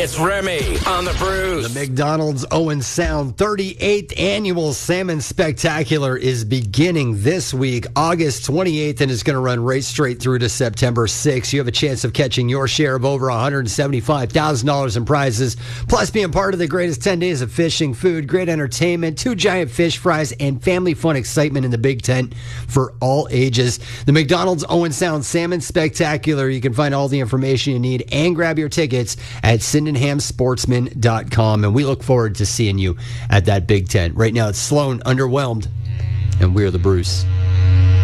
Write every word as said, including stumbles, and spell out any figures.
It's Remy on the Brews. The McDonald's Owen Sound thirty-eighth Annual Salmon Spectacular is beginning this week, August twenty-eighth, and is going to run right straight through to September sixth. You have a chance of catching your share of over one hundred seventy-five thousand dollars in prizes, plus being part of the greatest ten days of fishing, food, great entertainment, two giant fish fries, and family fun excitement in the big tent for all ages. The McDonald's Owen Sound Salmon Spectacular. You can find all the information you need and grab your tickets at sydenham sportsman dot com, and we look forward to seeing you at that big tent. Right now it's Sloan underwhelmed, and we're the Bruce.